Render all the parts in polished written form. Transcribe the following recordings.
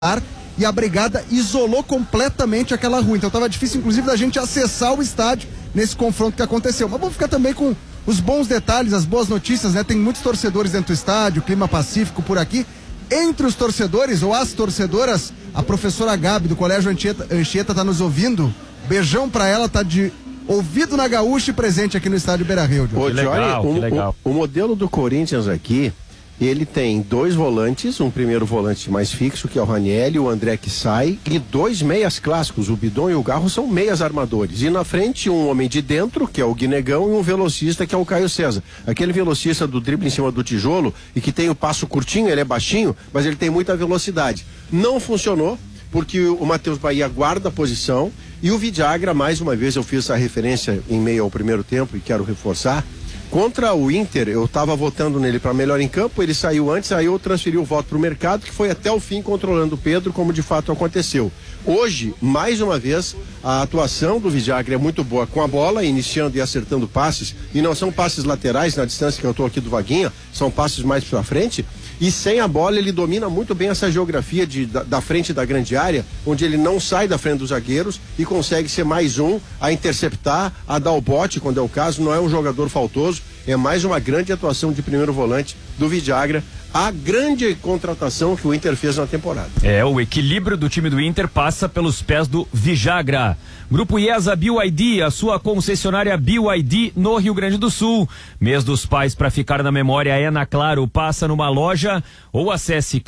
e a brigada isolou completamente aquela rua. Então estava difícil, inclusive, da gente acessar o estádio nesse confronto que aconteceu. Mas vamos ficar também com os bons detalhes, as boas notícias, né? Tem muitos torcedores dentro do estádio, clima pacífico por aqui. Entre os torcedores ou as torcedoras, a professora Gabi do Colégio Anchieta tá nos ouvindo. Beijão pra ela, tá de ouvido na gaúcha e presente aqui no estádio Beira-Rio. Ô, Johnny, legal. O modelo do Corinthians aqui, ele tem 2 volantes, um primeiro volante mais fixo, que é o Ranieri, o André que sai, e 2 meias clássicos, o Bidon e o Garro são meias armadores. E na frente, um homem de dentro, que é o Guinegão, e um velocista, que é o Caio César. Aquele velocista do drible em cima do tijolo, e que tem o passo curtinho, ele é baixinho, mas ele tem muita velocidade. Não funcionou, porque o Matheus Bahia guarda a posição, e o Vidagra, mais uma vez, eu fiz essa referência em meio ao primeiro tempo, e quero reforçar. Contra o Inter, eu estava votando nele para melhor em campo, ele saiu antes, aí eu transferi o voto para o mercado, que foi até o fim controlando o Pedro, como de fato aconteceu. Hoje, mais uma vez, a atuação do Vidagra é muito boa com a bola, iniciando e acertando passes, e não são passes laterais na distância que eu estou aqui do Vaguinha, são passes mais para frente, e sem a bola ele domina muito bem essa geografia da frente da grande área, onde ele não sai da frente dos zagueiros e consegue ser mais um a interceptar, a dar o bote quando é o caso. Não é um jogador faltoso, é mais uma grande atuação de primeiro volante do Vidagra, a grande contratação que o Inter fez na temporada. O equilíbrio do time do Inter passa pelos pés do Vidagra. Grupo IESA BYD, a sua concessionária BYD no Rio Grande do Sul. Mês dos Pais, para ficar na memória, é na Claro. Passa numa loja ou acesse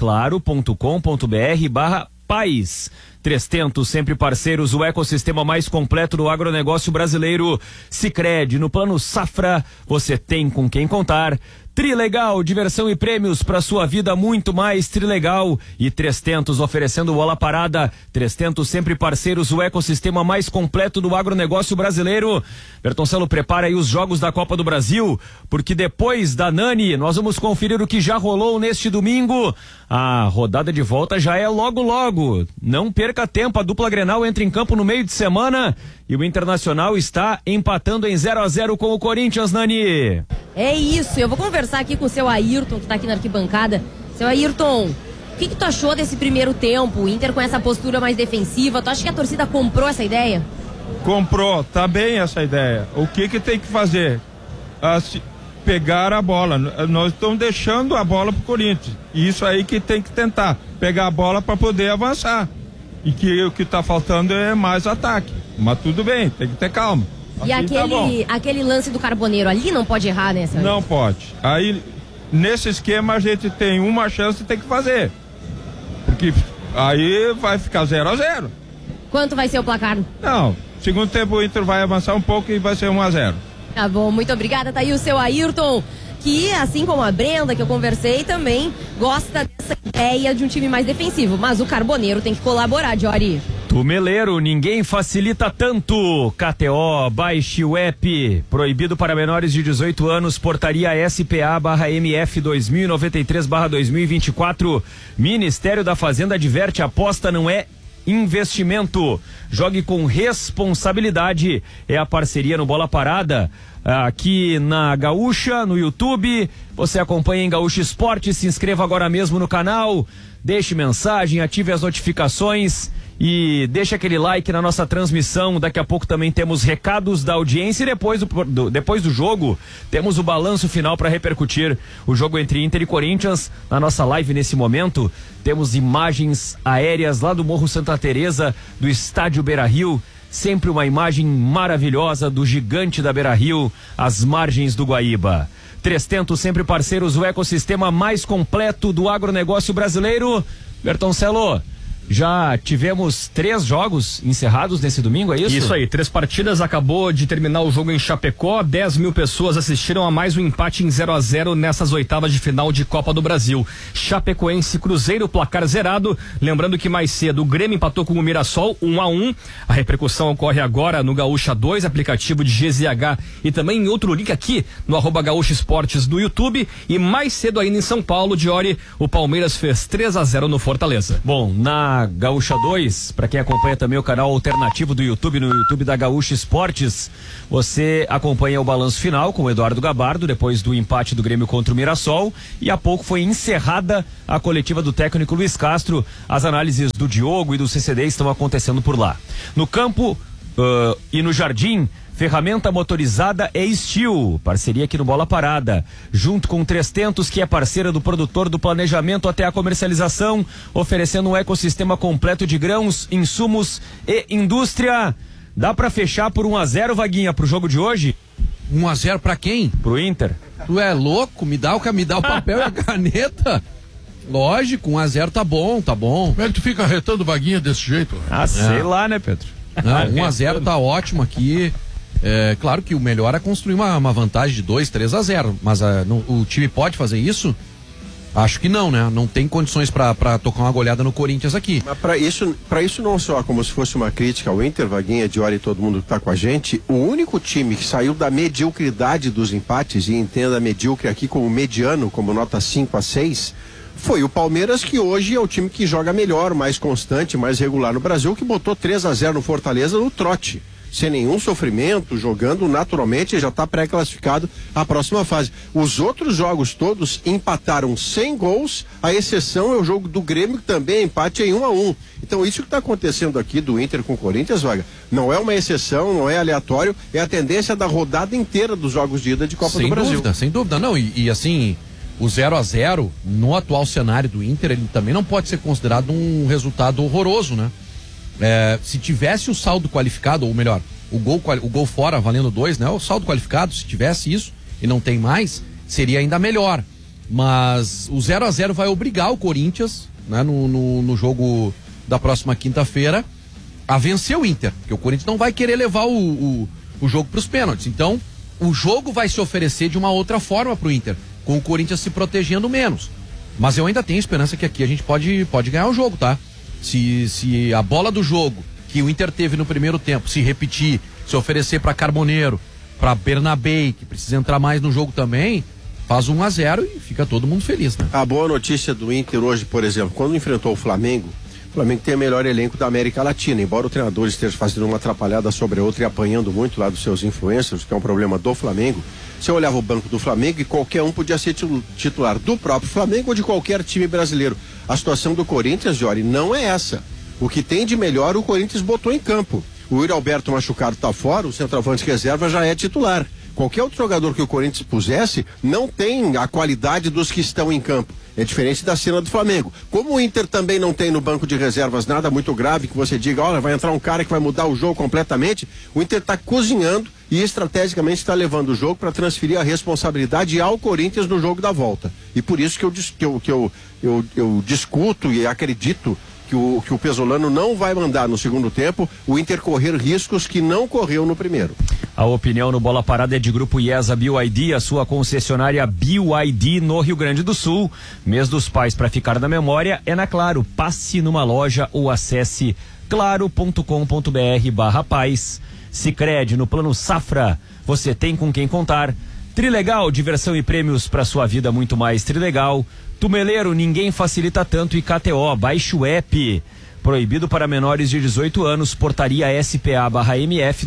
claro.com.br/pais. 300, sempre parceiros, o ecossistema mais completo do agronegócio brasileiro. Sicredi, no plano Safra, você tem com quem contar. Trilegal, diversão e prêmios para sua vida, muito mais Trilegal. E 300, oferecendo bola parada. 300, sempre parceiros, o ecossistema mais completo do agronegócio brasileiro. Bertoncello, prepara aí os jogos da Copa do Brasil, porque depois da Nani, nós vamos conferir o que já rolou neste domingo. A rodada de volta já é logo logo. Não perca tempo, a dupla Grenal entra em campo no meio de semana e o Internacional está empatando em 0-0 com o Corinthians, Nani. É isso, eu vou conversar aqui com o seu Ayrton, que tá aqui na arquibancada. Seu Ayrton, o que tu achou desse primeiro tempo? O Inter com essa postura mais defensiva, tu acha que a torcida comprou essa ideia? Comprou, tá bem essa ideia. O que tem que fazer? Pegar a bola. Nós estamos deixando a bola pro Corinthians. E isso aí que tem que tentar, pegar a bola para poder avançar. E que o que tá faltando é mais ataque. Mas tudo bem, tem que ter calma. E aquele lance do Carboneiro ali não pode errar, né? Não pode. Aí, nesse esquema, a gente tem uma chance e tem que fazer. Porque aí vai ficar 0-0. Quanto vai ser o placar? Não, segundo tempo o Inter vai avançar um pouco e vai ser 1-0. Tá bom, muito obrigada. Tá aí o seu Ayrton, que assim como a Brenda, que eu conversei, também gosta dessa ideia de um time mais defensivo. Mas o Carboneiro tem que colaborar, Jory. Tumeleiro, ninguém facilita tanto. KTO, baixe o app. Proibido para menores de 18 anos, portaria SPA/MF 2093/2024. Ministério da Fazenda adverte: aposta não é investimento. Jogue com responsabilidade. É a parceria no Bola Parada. Aqui na Gaúcha, no YouTube. Você acompanha em Gaúcha Esporte. Se inscreva agora mesmo no canal. Deixe mensagem, ative as notificações e deixa aquele like na nossa transmissão. Daqui a pouco também temos recados da audiência e depois do jogo temos o balanço final para repercutir o jogo entre Inter e Corinthians. Na nossa live nesse momento temos imagens aéreas lá do Morro Santa Teresa, do estádio Beira-Rio. Sempre uma imagem maravilhosa do gigante da Beira-Rio, às margens do Guaíba. 300, sempre parceiros, o ecossistema mais completo do agronegócio brasileiro. Bertoncello, já tivemos 3 jogos encerrados nesse domingo, é isso? Isso aí, 3 partidas, acabou de terminar o jogo em Chapecó, 10 mil pessoas assistiram a mais um empate em 0-0 nessas oitavas de final de Copa do Brasil. Chapecoense Cruzeiro, placar zerado, lembrando que mais cedo o Grêmio empatou com o Mirassol, 1-1, a repercussão ocorre agora no Gaúcha 2, aplicativo de GZH e também em outro link aqui no @Gaúcha Esportes do YouTube, e mais cedo ainda em São Paulo, Diori, o Palmeiras fez 3-0 no Fortaleza. Bom, na na Gaúcha 2, para quem acompanha também o canal alternativo do YouTube, no YouTube da Gaúcha Esportes, você acompanha o balanço final com o Eduardo Gabardo, depois do empate do Grêmio contra o Mirassol, e há pouco foi encerrada a coletiva do técnico Luiz Castro. As análises do Diogo e do CCD estão acontecendo por lá. No campo e no jardim, ferramenta motorizada é Steel, parceria aqui no Bola Parada, junto com 300, que é parceira do produtor do planejamento até a comercialização, oferecendo um ecossistema completo de grãos, insumos e indústria. Dá pra fechar por 1-0, Vaguinha, pro jogo de hoje? 1-0 pra quem? Pro Inter. Tu é louco? Me dá o papel e a caneta. Lógico, 1-0 tá bom. Como é que tu fica arretando Vaguinha desse jeito? Sei lá, né, Pedro? Não, 1-0 tá ótimo aqui. É, claro que o melhor é construir uma vantagem de 2-3-0, mas o time pode fazer isso? Acho que não, né? Não tem condições pra tocar uma goleada no Corinthians aqui. Mas pra isso não só como se fosse uma crítica ao Inter, Vaguinha, Diori e todo mundo que tá com a gente, o único time que saiu da mediocridade dos empates, e entenda medíocre aqui como mediano, como nota 5-6, foi o Palmeiras, que hoje é o time que joga melhor, mais constante, mais regular no Brasil, que botou 3-0 no Fortaleza no trote, sem nenhum sofrimento, jogando naturalmente, já está pré-classificado à próxima fase. Os outros jogos todos empataram sem gols, a exceção é o jogo do Grêmio, que também é empate em 1-1. Então isso que está acontecendo aqui do Inter com o Corinthians, Vaga, não é uma exceção, não é aleatório, é a tendência da rodada inteira dos jogos de ida de Copa do Brasil. Sem dúvida, não, e assim, o 0-0 no atual cenário do Inter, ele também não pode ser considerado um resultado horroroso, né? Se tivesse o saldo qualificado, ou melhor, o gol fora valendo 2, né? O saldo qualificado, se tivesse isso e não tem mais, seria ainda melhor. Mas o 0-0 vai obrigar o Corinthians, né, no jogo da próxima quinta-feira, a vencer o Inter, porque o Corinthians não vai querer levar o jogo para os pênaltis. Então, o jogo vai se oferecer de uma outra forma para o Inter, com o Corinthians se protegendo menos. Mas eu ainda tenho esperança que aqui a gente pode ganhar o jogo, tá? Se a bola do jogo que o Inter teve no primeiro tempo se repetir, se oferecer para Carboneiro, para Bernabé, que precisa entrar mais no jogo também, faz 1-0 e fica todo mundo feliz, né? A boa notícia do Inter hoje, por exemplo, quando enfrentou o Flamengo tem o melhor elenco da América Latina, embora o treinador esteja fazendo uma atrapalhada sobre a outra e apanhando muito lá dos seus influencers, que é um problema do Flamengo. Você olhava o banco do Flamengo e qualquer um podia ser titular do próprio Flamengo ou de qualquer time brasileiro. A situação do Corinthians, Jori, não é essa. O que tem de melhor o Corinthians botou em campo. O Yuri Alberto machucado tá fora, o centroavante reserva já é titular. Qualquer outro jogador que o Corinthians pusesse não tem a qualidade dos que estão em campo. É diferente da cena do Flamengo. Como o Inter também não tem no banco de reservas nada muito grave que você diga, olha, vai entrar um cara que vai mudar o jogo completamente, o Inter está cozinhando e estrategicamente está levando o jogo para transferir a responsabilidade ao Corinthians no jogo da volta. E por isso que eu discuto e acredito que o Pesolano não vai mandar no segundo tempo o Inter correr riscos que não correu no primeiro. A opinião no Bola Parada é de Grupo IESA BYD, a sua concessionária BYD no Rio Grande do Sul. Mês dos Pais, para ficar na memória, é na Claro. Passe numa loja ou acesse claro.com.br/paz. Sicredi, no Plano Safra, você tem com quem contar. Trilegal, diversão e prêmios para sua vida muito mais Trilegal. Tumeleiro, ninguém facilita tanto. E KTO, baixe o app. Proibido para menores de 18 anos, portaria SPA/MF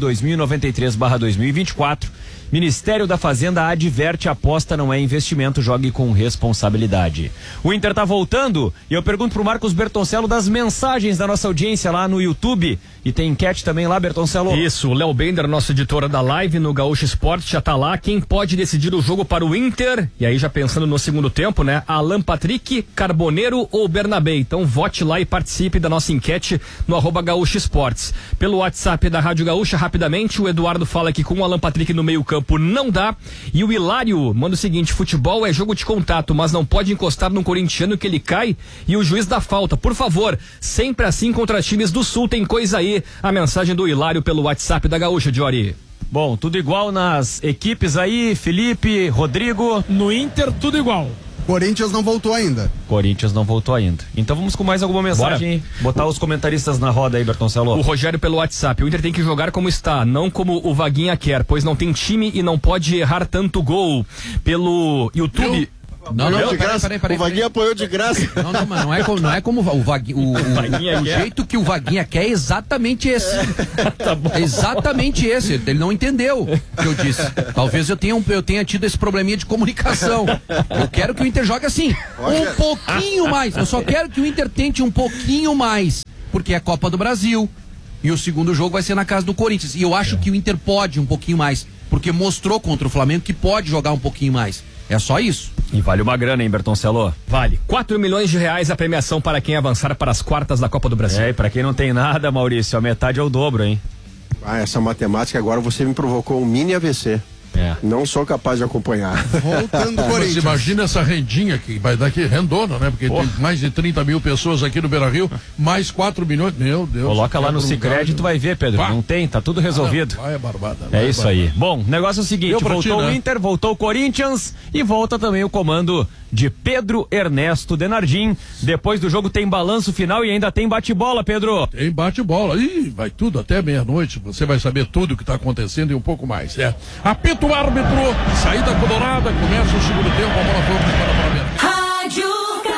2093/2024. Ministério da Fazenda adverte: aposta não é investimento, jogue com responsabilidade. O Inter tá voltando e eu pergunto pro Marcos Bertoncello das mensagens da nossa audiência lá no YouTube. E tem enquete também lá, Bertoncello? Isso, o Léo Bender, nosso editor da live no Gaúcho Esporte, já tá lá. Quem pode decidir o jogo para o Inter? E aí já pensando no segundo tempo, né? Alan Patrick, Carboneiro ou Bernabé? Então vote lá e participe da nossa enquete no @Gaúcho Esportes. Pelo WhatsApp da Rádio Gaúcha, rapidamente, o Eduardo fala que com o Alan Patrick no meio campo não dá. E o Hilário manda o seguinte: futebol é jogo de contato, mas não pode encostar num corintiano que ele cai e o juiz dá falta. Por favor, sempre assim contra times do Sul, tem coisa aí. A mensagem do Hilário pelo WhatsApp da Gaúcha, Diori. Bom, tudo igual nas equipes aí, Felipe, Rodrigo. No Inter, tudo igual. Corinthians não voltou ainda. Corinthians não voltou ainda. Então vamos com mais alguma mensagem. Botar os comentaristas na roda aí, Bertoncello. O Rogério pelo WhatsApp: o Inter tem que jogar como está, não como o Vaguinha quer, pois não tem time e não pode errar tanto gol. Pelo YouTube... Peraí. O Vaguinha apoiou de graça. Não, mas não é como o Vaguinha. O jeito que o Vaguinha quer é exatamente esse. Tá bom. É exatamente esse. Ele não entendeu o que eu disse. Talvez eu tenha tido esse probleminha de comunicação. Eu quero que o Inter jogue assim, um pouquinho mais. Eu só quero que o Inter tente um pouquinho mais, porque é Copa do Brasil. E o segundo jogo vai ser na casa do Corinthians. E eu acho que o Inter pode um pouquinho mais, porque mostrou contra o Flamengo que pode jogar um pouquinho mais. É só isso. E vale uma grana, hein, Bertoncello? Vale. 4 milhões de reais a premiação para quem avançar para as quartas da Copa do Brasil. E pra quem não tem nada, Maurício, a metade é o dobro, hein? Essa matemática agora você me provocou um mini AVC. Não sou capaz de acompanhar. Voltando ao Mas Corinthians. imagina essa rendinha que vai dar aqui, rendona, né? Porque tem mais de 30 mil pessoas aqui no Beira-Rio, mais 4 milhões. Meu Deus. Coloca lá no Sicredi, tu vai ver, Pedro. Não tem, tá tudo resolvido. Vai, barbada. É isso aí. Bom, o negócio é o seguinte, voltou o Inter, voltou o Corinthians e volta também o comando de Pedro Ernesto Denardim. Depois do jogo tem balanço final e ainda tem bate-bola, Pedro. Tem bate-bola. Ih, vai tudo até meia-noite. Você vai saber tudo o que está acontecendo e um pouco mais. Apita o árbitro, saída colorada, começa o segundo tempo, a bola foi para o Flamengo. Rádio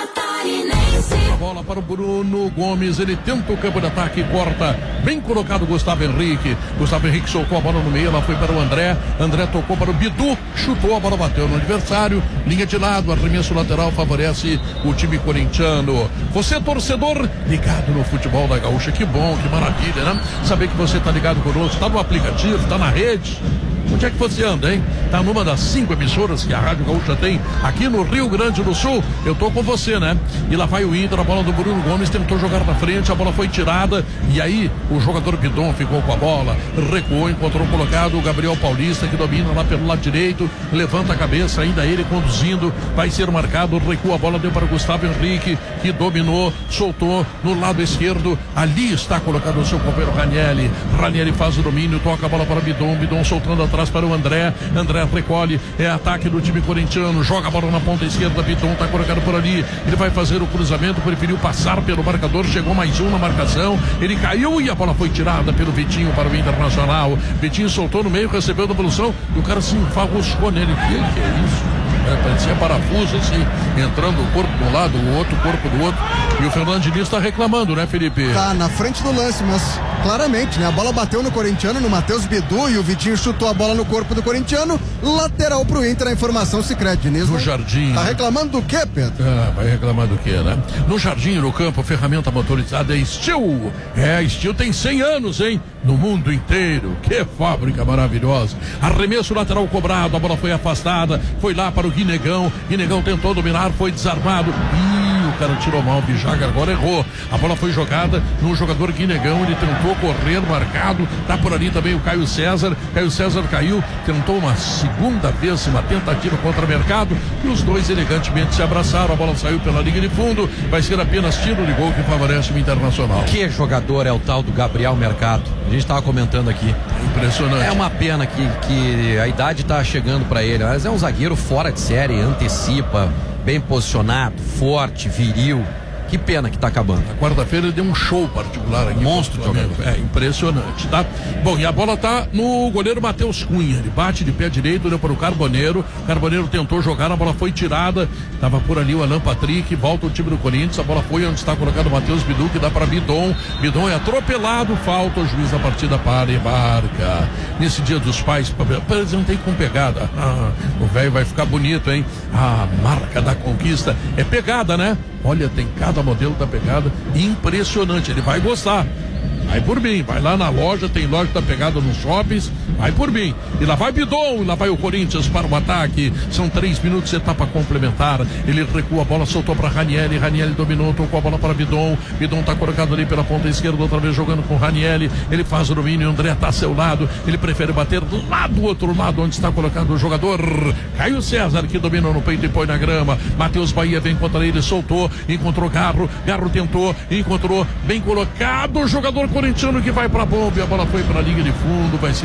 Catarinense. A bola para o Bruno Gomes, ele tenta o campo de ataque, corta, bem colocado Gustavo Henrique. Gustavo Henrique soltou a bola no meio, ela foi para o André tocou para o Bidu, chutou, a bola bateu no adversário, linha de lado, arremesso lateral favorece o time corintiano. Você é torcedor ligado no futebol da Gaúcha, que bom, que maravilha, né? Saber que você está ligado conosco, está no aplicativo, está na rede. Onde é que você anda, hein? Tá numa das 5 emissoras que a Rádio Gaúcha tem aqui no Rio Grande do Sul. Eu tô com você, né? E lá vai o Inter, a bola do Bruno Gomes tentou jogar na frente, a bola foi tirada e aí o jogador Bidon ficou com a bola, recuou, encontrou colocado o Gabriel Paulista, que domina lá pelo lado direito, levanta a cabeça, ainda ele conduzindo, vai ser marcado, recua a bola, deu para o Gustavo Henrique, que dominou, soltou no lado esquerdo, ali está colocado o seu companheiro Ranieri. Ranieri faz o domínio, toca a bola para Bidon, Bidon soltando atrás para o André recolhe, é ataque do time corintiano, joga a bola na ponta esquerda, Bidon está colocado por ali, ele vai fazer o cruzamento, preferiu passar pelo marcador, chegou mais um na marcação, ele caiu e a bola foi tirada pelo Vitinho para o Internacional. Vitinho soltou no meio, recebeu a devolução e o cara se enfarruscou nele. Que é isso? Parecia parafuso assim, entrando o corpo de um lado, o outro corpo do outro. E o Fernando Diniz está reclamando, né, Felipe? Tá na frente do lance, mas claramente, né? A bola bateu no corintiano, no Matheus Bidu, e o Vitinho chutou a bola no corpo do corintiano. Lateral pro Inter, a informação Sicredi. Diniz. No jardim. Tá reclamando do quê, Pedro? Vai reclamar do quê, né? No jardim, no campo, ferramenta motorizada é Steel. Steel tem 100 anos, hein? No mundo inteiro. Que fábrica maravilhosa. Arremesso lateral cobrado, a bola foi afastada, foi lá para o Guinegão tentou dominar, foi desarmado. O cara tirou mal, o Bijaga agora errou. A bola foi jogada no jogador Guinegão, ele tentou correr, marcado, tá por ali também o Caio César caiu, tentou uma segunda vez uma tentativa contra o Mercado e os dois elegantemente se abraçaram, a bola saiu pela linha de fundo, vai ser apenas tiro de gol que favorece o Internacional. Que jogador é o tal do Gabriel Mercado? A gente estava comentando aqui. Impressionante. É uma pena que a idade tá chegando para ele, mas é um zagueiro fora de série, antecipa, bem posicionado, forte, viril. Que pena que tá acabando. Na quarta-feira ele deu um show particular aqui. Monstro jogador. Impressionante, tá? Bom, e a bola tá no goleiro Matheus Cunha. Ele bate de pé direito, deu para o Carboneiro. Carboneiro tentou jogar, a bola foi tirada. Tava por ali o Alan Patrick, volta o time do Corinthians. A bola foi onde está colocado o Matheus Bidu, que dá para Bidon. Bidon é atropelado, falta, o juiz da partida para e marca. Nesse dia dos pais, apresentei com pegada. O velho vai ficar bonito, hein? A marca da conquista é pegada, né? Olha, tem cada modelo da pegada impressionante, ele vai gostar. Vai por mim, vai lá na loja, tem loja da pegada nos shoppings, vai por mim. E lá vai Bidon, e lá vai o Corinthians para o ataque. São 3 minutos, etapa complementar. Ele recua a bola, soltou para Ranieri. Ranieri dominou, tocou a bola para Bidon. Bidon está colocado ali pela ponta esquerda, outra vez jogando com Ranieri. Ele faz o domínio, André está a seu lado. Ele prefere bater lá do outro lado, onde está colocado o jogador Caio César, que domina no peito e põe na grama. Matheus Bahia vem contra ele, soltou, encontrou Garro tentou, encontrou, bem colocado o jogador corintiano que vai para a bomba, e a bola foi para a linha de fundo, vai ser apenas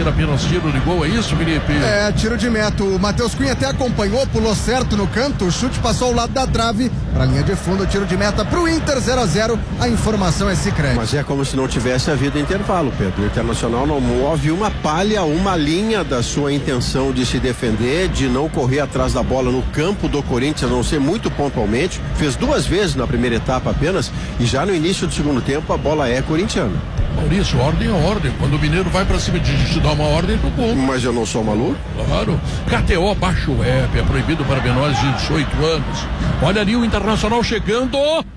tiro de gol, é isso, Felipe? É, tiro de meta. O Matheus Cunha até acompanhou, pulou certo no canto, o chute passou ao lado da trave, pra linha de fundo, tiro de meta pro Inter, 0-0. A informação é Sicredi. Mas é como se não tivesse havido intervalo, Pedro. O Internacional não move uma palha, uma linha da sua intenção de se defender, de não correr atrás da bola no campo do Corinthians, a não ser muito pontualmente. Fez 2 vezes na primeira etapa apenas, e já no início do segundo tempo a bola é corintiana. Maurício, ordem é ordem. Quando o Mineiro vai pra cima de te dar uma ordem, tu compra. Mas eu não sou maluco? Claro. KTO, baixa o app, é proibido para menores de 18 anos. Olha ali o Internacional chegando.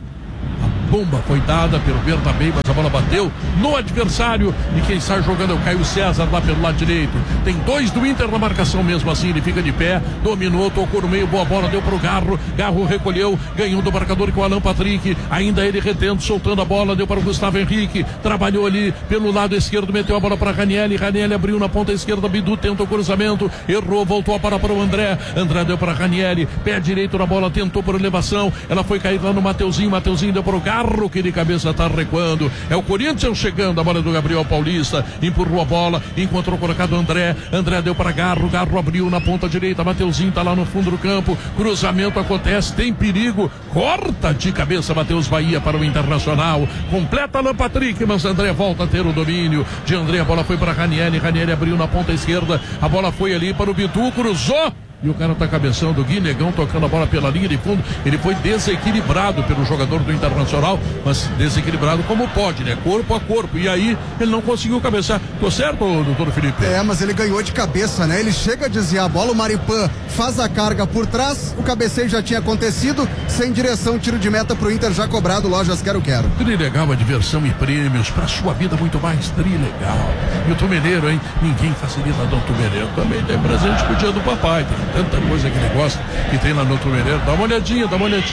A bomba foi dada pelo Bernabéu, mas a bola bateu no adversário. E quem sai jogando é o Caio César lá pelo lado direito. Tem 2 do Inter na marcação mesmo assim. Ele fica de pé, dominou, tocou no meio, boa bola, deu pro Garro. Garro recolheu, ganhou do marcador com o Alan Patrick. Ainda ele retendo, soltando a bola, deu para o Gustavo Henrique. Trabalhou ali pelo lado esquerdo, meteu a bola para Ranieri. Ranieri abriu na ponta esquerda, Bidu tenta o cruzamento, errou, voltou a bola para o André. André deu para Ranieri, pé direito na bola, tentou por elevação. Ela foi cair lá no Mateuzinho. Mateuzinho deu para o Garro, que de cabeça tá recuando. É o Corinthians chegando, a bola do Gabriel Paulista, empurrou a bola, encontrou colocado André. André deu para Garro, Garro abriu na ponta direita, Mateuzinho tá lá no fundo do campo, cruzamento acontece, tem perigo, corta de cabeça Matheus Bahia para o Internacional, completa Alan Patrick, mas André volta a ter o domínio de André, a bola foi para Ranieri, Ranieri abriu na ponta esquerda, a bola foi ali para o Bidu, cruzou. E o cara tá cabeçando, o Gui Negão tocando a bola pela linha de fundo. Ele foi desequilibrado pelo jogador do Internacional, mas desequilibrado como pode, né? Corpo a corpo. E aí ele não conseguiu cabeçar. Tô certo, doutor Felipe? É, mas ele ganhou de cabeça, né? Ele chega a desviar a bola, o Maripan faz a carga por trás, o cabeceio já tinha acontecido, sem direção, tiro de meta pro Inter já cobrado, Lojas Quero. Trilegal, a diversão e prêmios pra sua vida muito mais Trilegal. E o Tumeneiro, hein? Ninguém facilita do Tumeneiro. Também tem presente pro dia do papai, tem tanta coisa que ele gosta que tem lá no Tumeneiro. Dá uma olhadinha.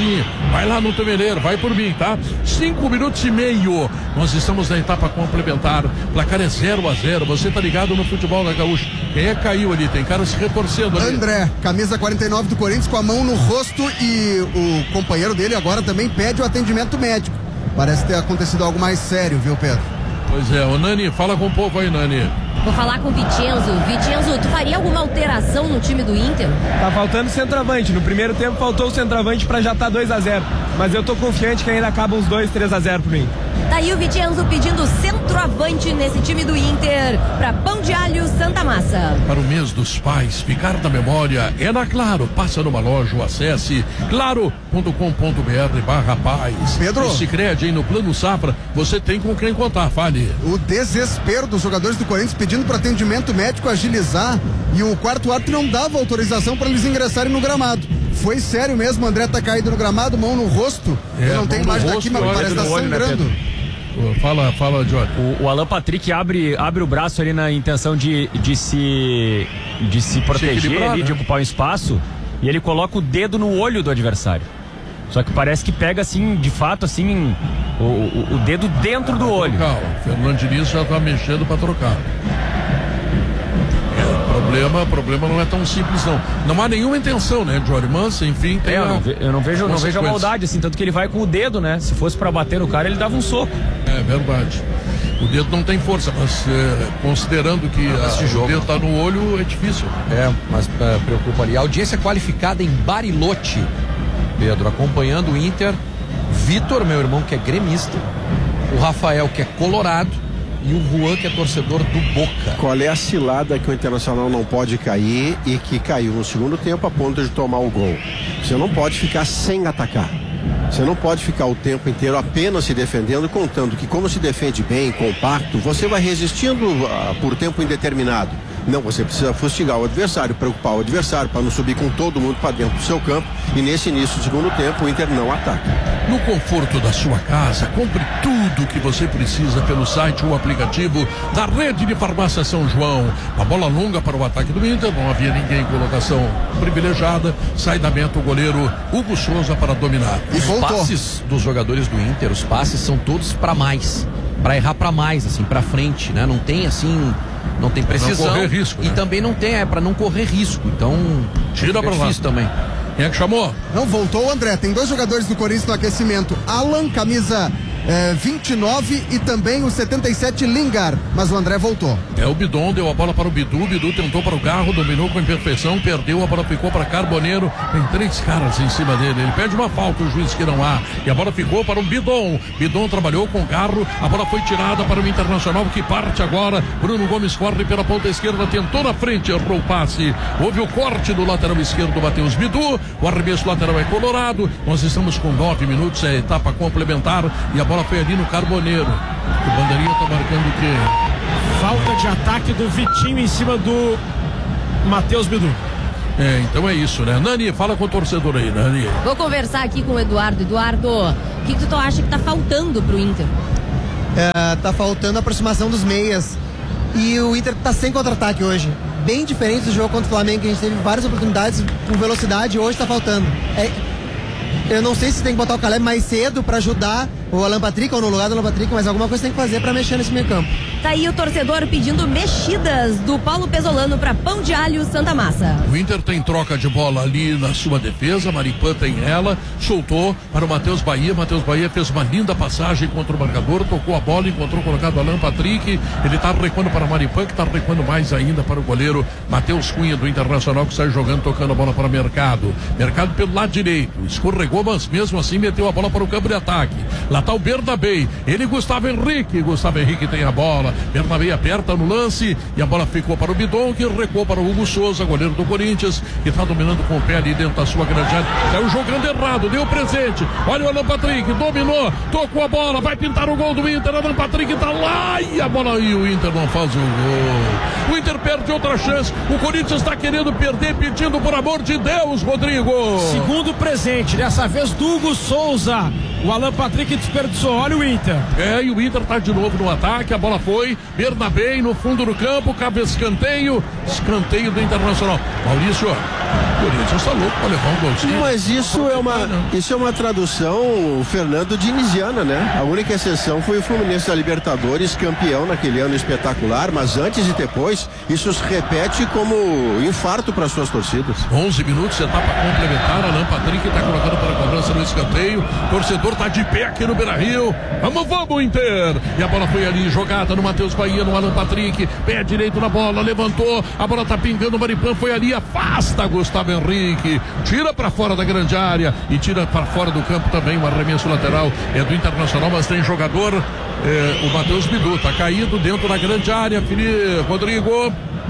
Vai lá no Tumeneiro, vai por mim, tá? 5 minutos e meio. Nós estamos na etapa complementar. Placar é 0-0. Você tá ligado no futebol da Gaúcha. Quem é que caiu ali? Tem cara se retorcendo ali. André, camisa 49 do Corinthians, com a mão no rosto, e o companheiro dele agora também pede o atendimento médico. Parece ter acontecido algo mais sério, viu, Pedro? Pois é, ô Nani, fala com o povo aí, Nani. Vou falar com o Vicenzo. Vicenzo, tu faria alguma alteração no time do Inter? Tá faltando centroavante. No primeiro tempo faltou o centroavante pra já tá 2-0. Mas eu tô confiante que ainda acaba uns 2-3-0 pro Inter. Tá aí o Vicenzo pedindo centroavante nesse time do Inter pra Pão de Alho Santa Massa. Para o mês dos pais, ficar na memória é na Claro. Passa numa loja ou acesse claro.com.br/paz. Pedro. O Sicredi, no Plano Safra, você tem com quem contar, fale. O desespero dos jogadores do Corinthians pedindo para atendimento médico agilizar, e o quarto árbitro não dava autorização para eles ingressarem no gramado. Foi sério mesmo, o André tá caído no gramado, mão no rosto. Eu não tenho imagem daqui, mas parece que tá sangrando. Fala, Jorge. O Alan Patrick abre o braço ali na intenção de se proteger ali, de ocupar o espaço, e ele coloca o dedo no olho do adversário. Só que parece que pega assim, de fato, assim, o dedo dentro do olho. O Fernando Diniz já tá mexendo pra trocar. O problema não é tão simples, não. Não há nenhuma intenção, né, Jorge? Mas, enfim, tem eu não vejo a maldade, assim, tanto que ele vai com o dedo, né? Se fosse pra bater no cara, ele dava um soco. É verdade. O dedo não tem força, mas considerando que o dedo tá no olho, é difícil. Mas preocupa ali. A audiência qualificada em Bariloche, Pedro, acompanhando o Inter. Vitor, meu irmão, que é gremista. O Rafael, que é colorado. E o Juan, que é torcedor do Boca. Qual é a cilada que o Internacional não pode cair e que caiu no segundo tempo a ponto de tomar o gol? Você não pode ficar sem atacar. Você não pode ficar o tempo inteiro apenas se defendendo, contando que como se defende bem, compacto, você vai resistindo por tempo indeterminado. Não, você precisa fustigar o adversário, preocupar o adversário para não subir com todo mundo para dentro do seu campo, e nesse início do segundo tempo o Inter não ataca. No conforto da sua casa, compre tudo o que você precisa pelo site ou aplicativo da Rede de Farmácia São João. A bola longa para o ataque do Inter, não havia ninguém em colocação privilegiada, sai da meta o goleiro Hugo Souza para dominar. E os passes dos jogadores do Inter, os passes são todos para mais, para errar para mais, assim, para frente, né? Não tem assim, não tem precisão. Não correr risco, né? E também não tem, para não correr risco. Então, tira para lá também. Quem é que chamou? Não, voltou o André. Tem 2 jogadores do Corinthians no aquecimento. Alan, camisa 29 e também o 77 Lingard, mas o André voltou. O Bidon deu a bola para o Bidu tentou para o Garro, dominou com imperfeição, perdeu, a bola ficou para Carboneiro, tem 3 caras em cima dele, ele pede uma falta, o juiz que não há, e a bola ficou para o Bidon trabalhou com o Garro, a bola foi tirada para o Internacional, que parte agora, Bruno Gomes corre pela ponta esquerda, tentou na frente, errou o passe, houve o corte do lateral esquerdo do Matheus Bidu, o arremesso lateral é colorado, nós estamos com 9 minutos, é a etapa complementar, e a bola foi ali no Carboneiro. O bandeirinha tá marcando o quê? Falta de ataque do Vitinho em cima do Matheus Bidu. Então é isso, né? Nani, fala com o torcedor aí, Nani. Vou conversar aqui com o Eduardo. Eduardo, o que tu acha que tá faltando pro Inter? Tá faltando a aproximação dos meias. E o Inter tá sem contra-ataque hoje. Bem diferente do jogo contra o Flamengo, que a gente teve várias oportunidades com velocidade, hoje tá faltando. Eu não sei se tem que botar o Caleb mais cedo pra ajudar o Alan Patrick ou no lugar do Alan Patrick, mas alguma coisa tem que fazer pra mexer nesse meio campo. Tá aí o torcedor pedindo mexidas do Paulo Pesolano pra Pão de Alho Santa Massa. O Inter tem troca de bola ali na sua defesa, Maripan tem ela, soltou para o Matheus Bahia fez uma linda passagem contra o marcador, tocou a bola, encontrou colocado Alan Patrick, ele tá recuando para Maripan, que tá recuando mais ainda para o goleiro Matheus Cunha do Internacional, que sai jogando, tocando a bola para Mercado pelo lado direito, escorregou, mas mesmo assim meteu a bola para o campo de ataque. Lá tá o Bernabei, ele Gustavo Henrique tem a bola, Bernabei aperta no lance e a bola ficou para o Bidon, que recuou para o Hugo Souza, goleiro do Corinthians, que está dominando com o pé ali dentro da sua grande área. Saiu jogando errado, deu presente, olha o Alan Patrick, dominou, tocou a bola, vai pintar o gol do Inter, Alan Patrick tá lá e a bola aí, o Inter não faz o gol. O Inter perde outra chance, o Corinthians está querendo perder, pedindo por amor de Deus, Rodrigo. Segundo presente, dessa vez do Hugo Souza. O Alan Patrick desperdiçou, olha o Inter. E o Inter tá de novo no ataque, a bola foi, Bernabei no fundo do campo, cabe escanteio do Internacional. Maurício, o Corinthians tá louco pra levar um golzinho. Mas isso é uma tradução, Fernando, dinisiana, né? A única exceção foi o Fluminense da Libertadores, campeão naquele ano espetacular, mas antes e depois, isso se repete como infarto para suas torcidas. 11 minutos, etapa complementar, Alan Patrick tá colocando para a cobrança no escanteio, torcedor tá de pé aqui no Beira-Rio, vamos Inter, e a bola foi ali, jogada no Matheus Bahia, no Alan Patrick, pé direito na bola, levantou, a bola tá pingando, o Maripan foi ali, afasta Gustavo Henrique, tira para fora da grande área, e tira para fora do campo também, o arremesso lateral é do Internacional, mas tem jogador, o Matheus Bidu, tá caído dentro da grande área, Rodrigo.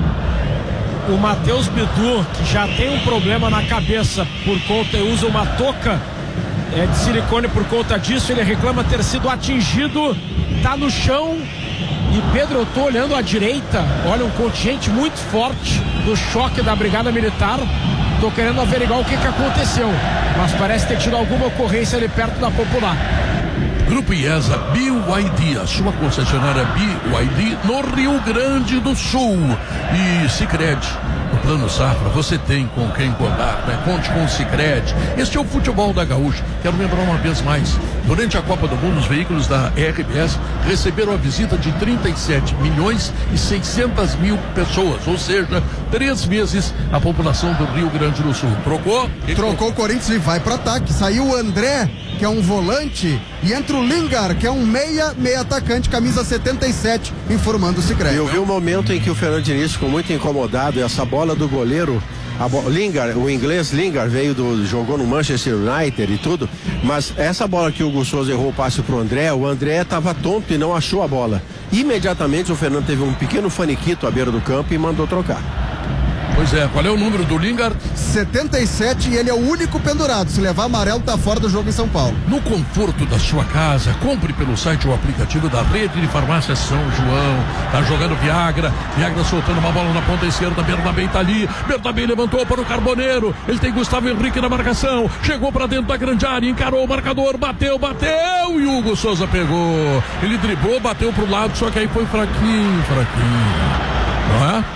O Matheus Bidu, que já tem um problema na cabeça por conta, usa uma touca de silicone por conta disso, ele reclama ter sido atingido, tá no chão. E Pedro, eu tô olhando à direita, olha um contingente muito forte do choque da Brigada Militar, tô querendo averiguar o que aconteceu, mas parece ter tido alguma ocorrência ali perto da Popular. Grupo IESA BYD, a sua concessionária BYD no Rio Grande do Sul. E Sicredi, no Plano Safra, você tem com quem contar, né? Conte com o Sicredi. Este é o futebol da Gaúcha. Quero lembrar uma vez mais, durante a Copa do Mundo, os veículos da RBS receberam a visita de 37 milhões e 600 mil pessoas, ou seja, 3 vezes a população do Rio Grande do Sul. Trocou o Corinthians e vai pro ataque. Saiu o André, que é um volante, e entra o Lingard, que é um meia atacante, camisa 77, informando o Sicredi. Eu vi um momento em que o Fernando Diniz ficou muito incomodado, e essa bola do goleiro, Lingard, o inglês Lingard jogou no Manchester United e tudo, mas essa bola que o Hugo Souza errou o passe pro André, o André estava tonto e não achou a bola. Imediatamente o Fernando teve um pequeno faniquito à beira do campo e mandou trocar. Pois é, qual é o número do Lingard? 77, e ele é o único pendurado. Se levar amarelo, tá fora do jogo em São Paulo. No conforto da sua casa, compre pelo site ou aplicativo da Rede de Farmácia São João. Tá jogando Viagra soltando uma bola na ponta esquerda, Bernabei tá ali, Bernabei levantou para o Carboneiro, ele tem Gustavo Henrique na marcação, chegou para dentro da grande área, encarou o marcador, bateu, e o Hugo Souza pegou. Ele driblou, bateu pro lado, só que aí foi fraquinho. Não é?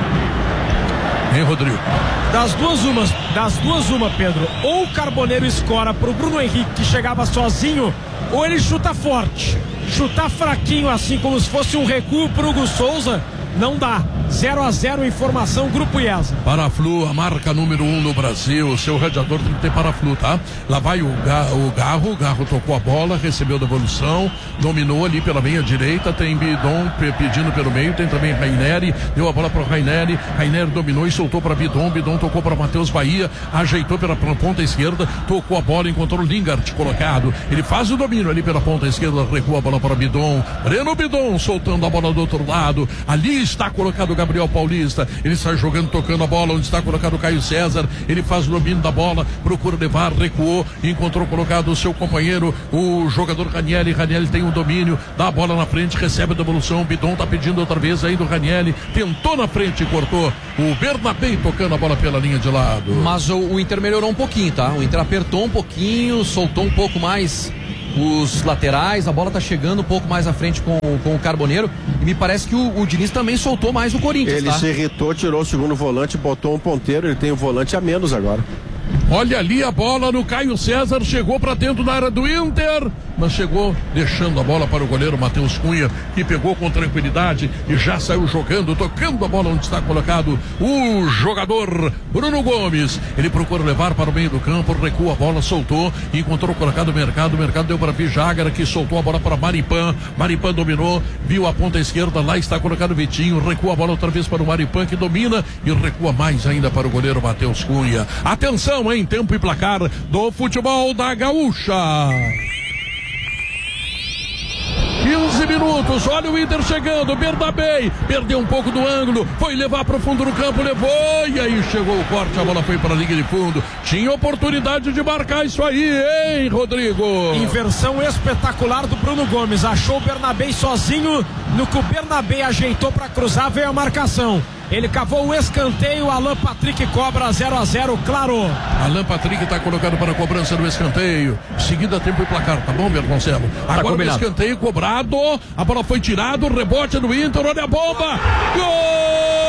Hein, Rodrigo? Das duas uma, Pedro. Ou o Carboneiro escora pro Bruno Henrique, que chegava sozinho, ou ele chuta forte. Chutar fraquinho assim, como se fosse um recuo pro Hugo Souza, não dá. 0-0 informação Grupo IESA. Paraflu, a marca número 1 no Brasil. O seu radiador tem que ter Paraflu, tá? Lá vai o Garro tocou a bola, recebeu devolução, dominou ali pela meia direita, tem Bidon pedindo pelo meio, tem também Raineri, deu a bola para o Raineri dominou e soltou para Bidon tocou para Matheus Bahia, ajeitou pela ponta esquerda, tocou a bola, encontrou o Lingard colocado, ele faz o domínio ali pela ponta esquerda, recua a bola para Bidon, Breno Bidon soltando a bola do outro lado, ali está colocado o Gabriel Paulista, ele está jogando, tocando a bola, onde está colocado o Caio César, ele faz o domínio da bola, procura levar, recuou, encontrou colocado o seu companheiro, o jogador Ranieri tem o domínio, dá a bola na frente, recebe a devolução, o Bidon tá pedindo outra vez ainda o Ranieri, tentou na frente e cortou, o Bernabé tocando a bola pela linha de lado. Mas o Inter melhorou um pouquinho, tá? O Inter apertou um pouquinho, soltou um pouco mais os laterais, a bola tá chegando um pouco mais à frente com o Carboneiro, e me parece que o Diniz também soltou mais o Corinthians, ele se irritou, tirou o segundo volante, botou um ponteiro, ele tem o volante a menos agora. Olha ali a bola no Caio César, chegou para dentro da área do Inter, mas chegou deixando a bola para o goleiro Matheus Cunha, que pegou com tranquilidade e já saiu jogando, tocando a bola onde está colocado o jogador Bruno Gomes. Ele procura levar para o meio do campo, recua a bola, soltou, encontrou colocado o Mercado deu para Vijagra, que soltou a bola para Maripan dominou, viu a ponta esquerda, lá está colocado o Vitinho, recua a bola outra vez para o Maripan, que domina e recua mais ainda para o goleiro Matheus Cunha. Atenção, em tempo e placar do futebol da Gaúcha. 15 minutos, olha o Inter chegando, Bernabé perdeu um pouco do ângulo, foi levar para o fundo do campo, levou, e aí chegou o corte, a bola foi para a linha de fundo, tinha oportunidade de marcar isso aí, hein, Rodrigo? Inversão espetacular do Bruno Gomes, achou o Bernabé sozinho, no que o Bernabé ajeitou para cruzar, veio a marcação. Ele cavou o escanteio, Alan Patrick cobra 0-0, claro. Alan Patrick está colocado para a cobrança do escanteio. Seguida tempo e placar, tá bom, Bertoncelo? Agora o escanteio cobrado, a bola foi tirada, o rebote do Inter, olha a bomba! Gol!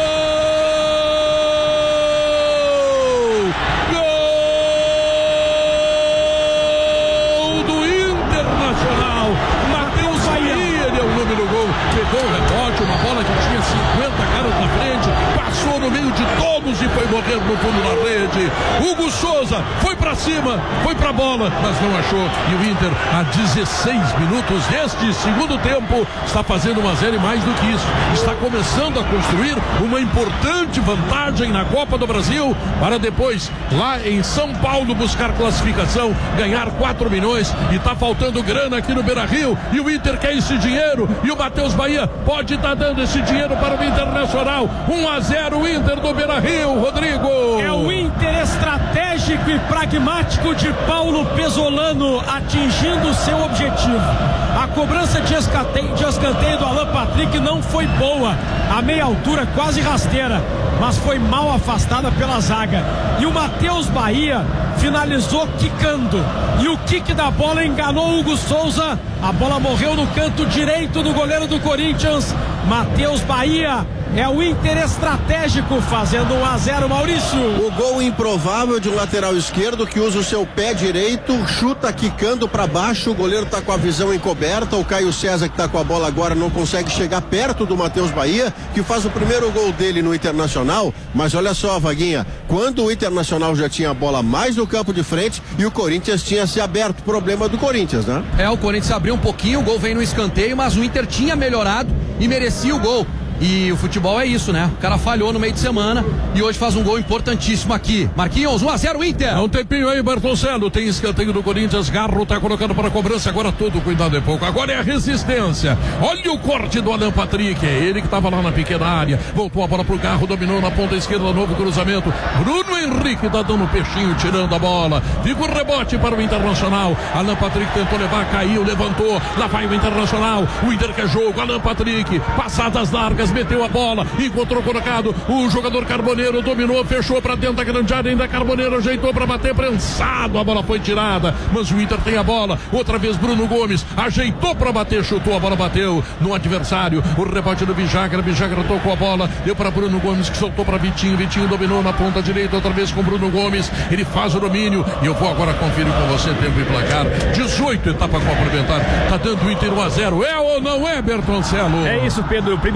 Gol do Internacional! Matheus Bahia deu o nome do gol, pegou o rebote, uma bola que tinha 50 caras na frente, passou no meio de todos e foi morrer no fundo da rede. Hugo Souza foi pra cima, foi pra bola, mas não achou. E o Inter, a 16 minutos deste segundo tempo, está fazendo 1-0 e mais do que isso. Está começando a construir uma importante vantagem na Copa do Brasil, para depois, lá em São Paulo, buscar classificação, ganhar 4 milhões, e tá faltando grana aqui no Beira-Rio, e o Inter quer esse dinheiro, e o Matheus Bahia pode estar dando esse dinheiro para o Internacional. 1-0 o Inter do Beira-Rio, Rodrigo. É o Inter estratégico e pragmático de Paulo Pesolano atingindo o seu objetivo. A cobrança de escanteio do Alan Patrick não foi boa, a meia altura quase rasteira, mas foi mal afastada pela zaga. E o Matheus Bahia finalizou quicando, e o quique da bola enganou o Hugo Souza. A bola morreu no canto direito do goleiro do Corinthians. Matheus Bahia é o Inter estratégico fazendo 1-0, Maurício. O gol improvável de um lateral esquerdo que usa o seu pé direito, chuta quicando para baixo, o goleiro tá com a visão encoberta, o Caio César que tá com a bola agora não consegue chegar perto do Matheus Bahia, que faz o primeiro gol dele no Internacional. Mas olha só, Vaguinha, quando o Internacional já tinha a bola mais no campo de frente e o Corinthians tinha se aberto, problema do Corinthians, né? O Corinthians abriu um pouquinho, o gol veio no escanteio, mas o Inter tinha melhorado e merecia o gol. E o futebol é isso, né? O cara falhou no meio de semana e hoje faz um gol importantíssimo aqui. Marquinhos, 1-0 Inter. Há um tempinho aí, Bertoncelo, tem escanteio do Corinthians, Garro tá colocando para a cobrança, agora todo cuidado é pouco, agora é a resistência. Olha o corte do Alan Patrick, é ele que tava lá na pequena área, voltou a bola pro Garro, dominou na ponta esquerda, novo cruzamento, Bruno Henrique tá dando peixinho, tirando a bola, fica o rebote para o Internacional, Alan Patrick tentou levar, caiu, levantou, lá vai o Internacional, o Inter quer jogo, Alan Patrick, passadas largas, meteu a bola, encontrou colocado o jogador Carboneiro, dominou, fechou pra dentro da grande área, ainda Carboneiro ajeitou pra bater, prensado, a bola foi tirada, mas o Inter tem a bola, outra vez Bruno Gomes, ajeitou pra bater, chutou, a bola bateu no adversário, o rebote do Vijagra tocou a bola, deu pra Bruno Gomes, que soltou pra Vitinho dominou na ponta direita, outra vez com Bruno Gomes, ele faz o domínio, e eu vou agora conferir com você tempo e placar, 18 etapa complementar, tá dando o Inter 1-0, é ou não é, Bertoncelo? É isso, Pedro, o primeiro gol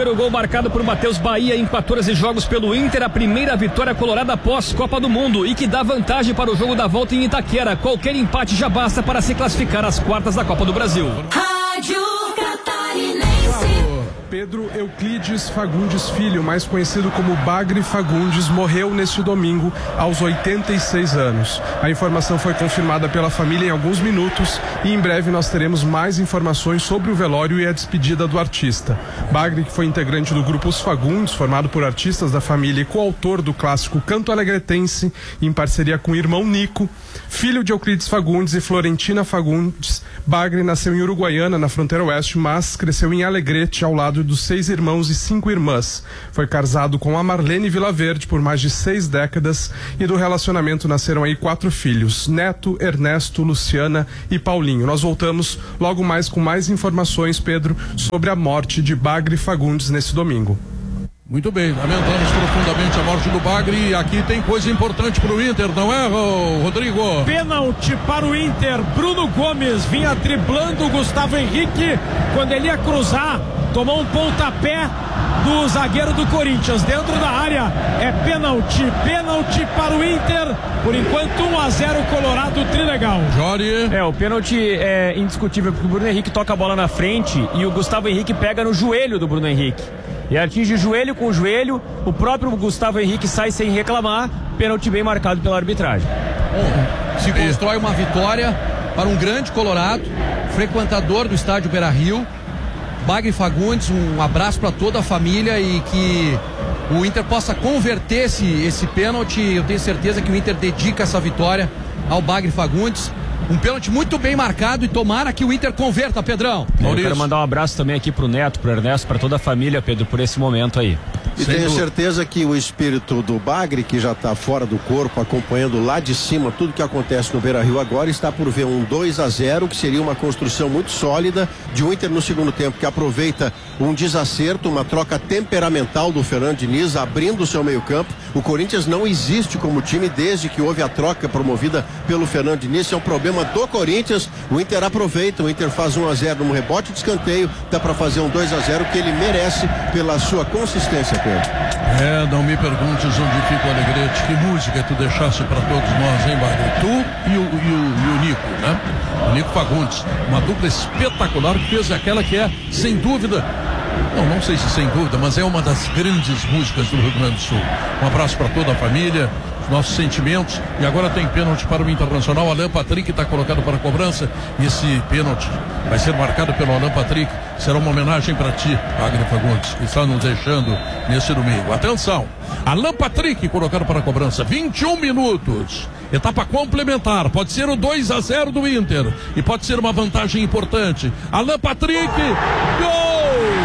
marcado por Matheus Bahia em 14 jogos pelo Inter, a primeira vitória colorada após Copa do Mundo e que dá vantagem para o jogo da volta em Itaquera. Qualquer empate já basta para se classificar às quartas da Copa do Brasil. Rádio Catarinense. Pedro Euclides Fagundes Filho, mais conhecido como Bagre Fagundes, morreu neste domingo aos 86 anos. A informação foi confirmada pela família em alguns minutos e em breve nós teremos mais informações sobre o velório e a despedida do artista. Bagre, que foi integrante do grupo Os Fagundes, formado por artistas da família e coautor do clássico Canto Alegretense, em parceria com o irmão Nico, filho de Euclides Fagundes e Florentina Fagundes. Bagre nasceu em Uruguaiana, na fronteira oeste, mas cresceu em Alegrete, ao lado dos 6 irmãos e 5 irmãs. Foi casado com a Marlene Vilaverde por mais de 6 décadas e do relacionamento nasceram aí 4 filhos, Neto, Ernesto, Luciana e Paulinho. Nós voltamos logo mais com mais informações, Pedro, sobre a morte de Bagre Fagundes nesse domingo. Muito bem, lamentamos profundamente a morte do Bagre e aqui tem coisa importante pro Inter, não é, Rodrigo? Pênalti para o Inter. Bruno Gomes vinha driblando o Gustavo Henrique quando ele ia cruzar, tomou um pontapé do zagueiro do Corinthians dentro da área. É pênalti para o Inter. Por enquanto 1-0 Colorado, trilegal. Jorge. O pênalti é indiscutível porque o Bruno Henrique toca a bola na frente e o Gustavo Henrique pega no joelho do Bruno Henrique. E atinge joelho com joelho, o próprio Gustavo Henrique sai sem reclamar, pênalti bem marcado pela arbitragem. Se constrói uma vitória para um grande Colorado, frequentador do estádio Beira-Rio. Bagre Fagundes, um abraço para toda a família e que o Inter possa converter esse pênalti. Eu tenho certeza que o Inter dedica essa vitória ao Bagre Fagundes. Um pênalti muito bem marcado e tomara que o Inter converta, Pedrão. Eu quero mandar um abraço também aqui pro Neto, pro Ernesto, para toda a família, Pedro, por esse momento aí. E tenho certeza que o espírito do Bagre, que já está fora do corpo, acompanhando lá de cima tudo que acontece no Beira-Rio agora, está por ver um 2-0, que seria uma construção muito sólida de um Inter no segundo tempo, que aproveita um desacerto, uma troca temperamental do Fernando Diniz, abrindo o seu meio-campo. O Corinthians não existe como time desde que houve a troca promovida pelo Fernando Diniz. Isso é um problema do Corinthians. O Inter aproveita, o Inter faz 1-0 num rebote de escanteio, dá para fazer um 2-0 que ele merece pela sua consistência, Pedro. Não me perguntes onde fica o Alegrete. Que música tu deixasse para todos nós, hein, Bagre? Tu e o Nico, né? O Nico Fagundes, uma dupla espetacular que fez aquela que é, sem dúvida, não sei se sem dúvida, mas é uma das grandes músicas do Rio Grande do Sul. Um abraço para toda a família, nossos sentimentos. E agora tem pênalti para o Internacional. Alan Patrick está colocado para a cobrança e esse pênalti vai ser marcado pelo Alan Patrick. Será uma homenagem para ti, Bagre Fagundes, que está nos deixando nesse domingo. Atenção, Alan Patrick colocado para a cobrança, 21 minutos, etapa complementar, pode ser o 2-0 do Inter e pode ser uma vantagem importante. Alan Patrick, gol!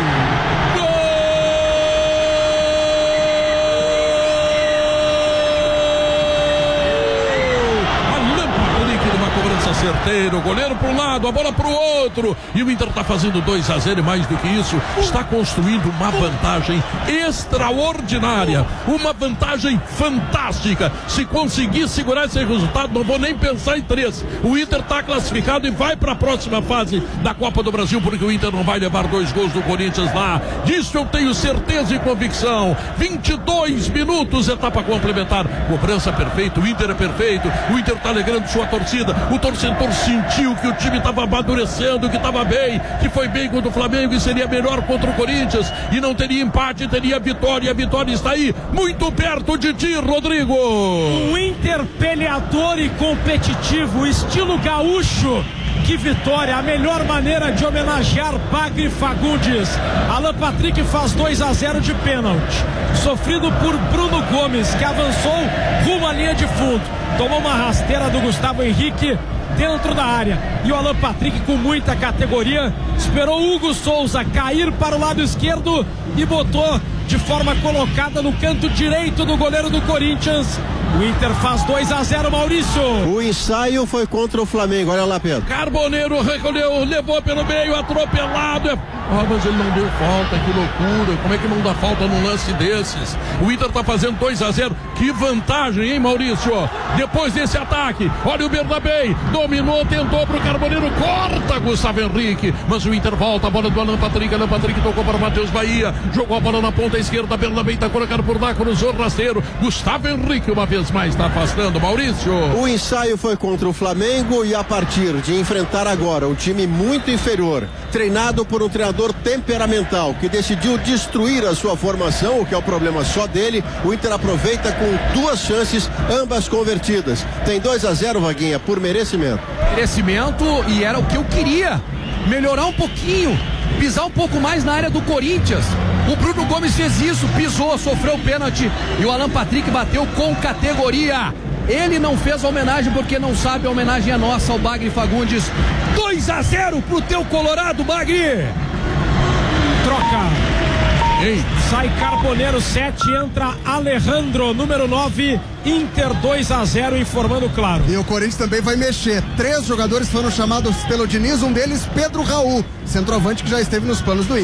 Certeiro, goleiro para um lado, a bola para o outro, e o Inter está fazendo 2-0 e mais do que isso, está construindo uma vantagem extraordinária, uma vantagem fantástica. Se conseguir segurar esse resultado, não vou nem pensar em 3. O Inter está classificado e vai para a próxima fase da Copa do Brasil, porque o Inter não vai levar 2 gols do Corinthians lá. Disso eu tenho certeza e convicção. 22 minutos, etapa complementar, cobrança perfeita, o Inter é perfeito, o Inter está alegrando sua torcida, o torcedor sentiu que o time estava amadurecendo, que estava bem, que foi bem contra o Flamengo e seria melhor contra o Corinthians e não teria empate, teria vitória, e a vitória está aí, muito perto de ti, Rodrigo. Um Inter peleador e competitivo, estilo gaúcho. Que vitória, a melhor maneira de homenagear Bagre Fagundes. Alan Patrick faz 2-0 de pênalti, sofrido por Bruno Gomes, que avançou rumo à linha de fundo, tomou uma rasteira do Gustavo Henrique dentro da área, e o Alan Patrick, com muita categoria, esperou o Hugo Souza cair para o lado esquerdo e botou de forma colocada no canto direito do goleiro do Corinthians. O Inter faz 2-0, Maurício. O ensaio foi contra o Flamengo, olha lá, Pedro. Carboneiro recolheu, levou pelo meio, atropelado. Mas ele não deu falta, que loucura. Como é que não dá falta num lance desses? O Inter tá fazendo 2-0. Que vantagem, hein, Maurício? Depois desse ataque, olha o Bernabei, dominou, tentou pro Carboneiro, corta Gustavo Henrique. Mas o Inter volta, a bola do Alan Patrick tocou para o Matheus Bahia, jogou a bola na ponta esquerda, Bernabei tá colocado por lá, cruzou rasteiro. Gustavo Henrique uma vez mais está afastando, Maurício. O ensaio foi contra o Flamengo e a partir de enfrentar agora um time muito inferior, treinado por um treinador temperamental que decidiu destruir a sua formação, o que é o problema só dele, o Inter aproveita com 2 chances, ambas convertidas. Tem 2-0, Vaguinha, por merecimento. Merecimento, e era o que eu queria. Melhorar um pouquinho, pisar um pouco mais na área do Corinthians. O Bruno Gomes fez isso, pisou, sofreu o pênalti e o Alan Patrick bateu com categoria. Ele não fez a homenagem porque não sabe, a homenagem é nossa ao Bagre Fagundes. 2-0 pro teu Colorado, Bagre. Troca. Ei. Sai Carboneiro 7, entra Alejandro, número 9, Inter 2-0, informando claro. E o Corinthians também vai mexer. 3 jogadores foram chamados pelo Diniz, um deles Pedro Raul, centroavante que já esteve nos planos do Inter.